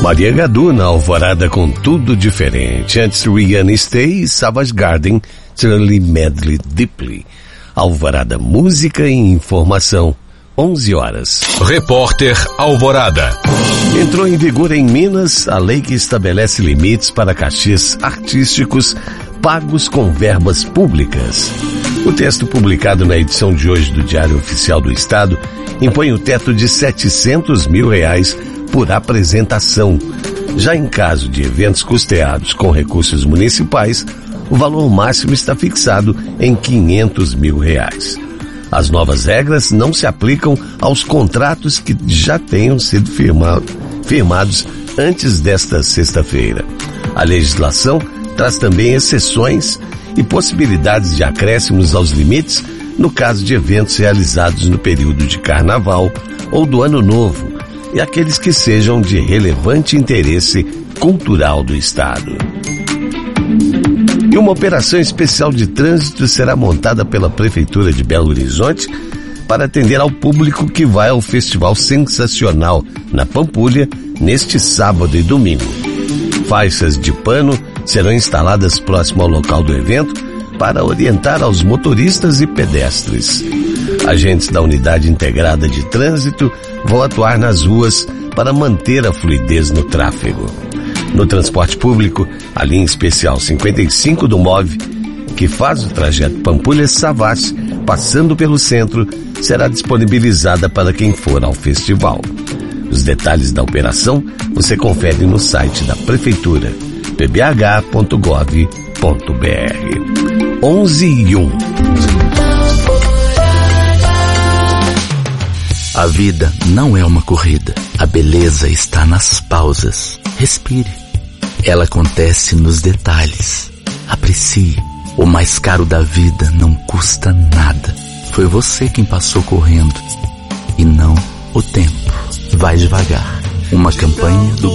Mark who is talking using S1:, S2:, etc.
S1: Maria Gadu na Alvorada com tudo diferente. Antes, Rihanna Stay e Savage Garden, Shirley Medley Deeply. Alvorada, música e informação, 11 horas.
S2: Repórter Alvorada.
S1: Entrou em vigor em Minas a lei que estabelece limites para cachês artísticos pagos com verbas públicas. O texto publicado na edição de hoje do Diário Oficial do Estado impõe o teto de R$700 mil por apresentação. Já em caso de eventos custeados com recursos municipais, o valor máximo está fixado em R$500 mil. As novas regras não se aplicam aos contratos que já tenham sido firmados antes desta sexta-feira. A legislação traz também exceções e possibilidades de acréscimos aos limites no caso de eventos realizados no período de Carnaval ou do Ano Novo e aqueles que sejam de relevante interesse cultural do Estado. E uma operação especial de trânsito será montada pela Prefeitura de Belo Horizonte para atender ao público que vai ao Festival Sensacional na Pampulha neste sábado e domingo. Faixas de pano serão instaladas próximo ao local do evento para orientar aos motoristas e pedestres. Agentes da Unidade Integrada de Trânsito vão atuar nas ruas para manter a fluidez no tráfego. No transporte público, a linha especial 55 do MOVE, que faz o trajeto Pampulha-Savassi, passando pelo centro, será disponibilizada para quem for ao festival. Os detalhes da operação você confere no site da Prefeitura, pbh.gov.br. 11:01.
S3: A vida não é uma corrida. A beleza está nas pausas. Respire. Ela acontece nos detalhes. Aprecie. O mais caro da vida não custa nada. Foi você quem passou correndo e não o tempo. Vai devagar. Uma campanha do